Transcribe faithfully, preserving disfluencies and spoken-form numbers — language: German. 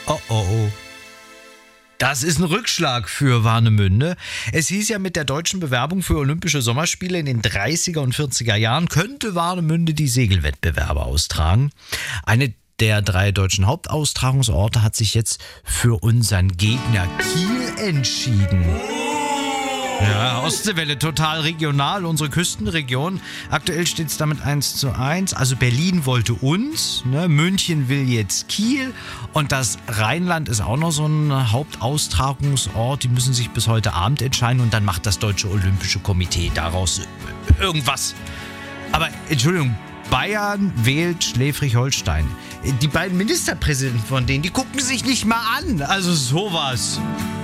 Oh, oh, oh. Das ist ein Rückschlag für Warnemünde. Es hieß ja, mit der deutschen Bewerbung für Olympische Sommerspiele in den dreißiger und vierziger Jahren könnte Warnemünde die Segelwettbewerbe austragen. Eine der drei deutschen Hauptaustragungsorte hat sich jetzt für unseren Gegner Kiel entschieden. Ja, Ostseewelle, total regional, unsere Küstenregion. Aktuell steht es damit eins zu eins. Also Berlin wollte uns, ne? München will jetzt Kiel und das Rheinland ist auch noch so ein Hauptaustragungsort. Die müssen sich bis heute Abend entscheiden und dann macht das Deutsche Olympische Komitee daraus irgendwas. Aber Entschuldigung, Bayern wählt Schleswig-Holstein. Die beiden Ministerpräsidenten von denen, die gucken sich nicht mal an. Also sowas.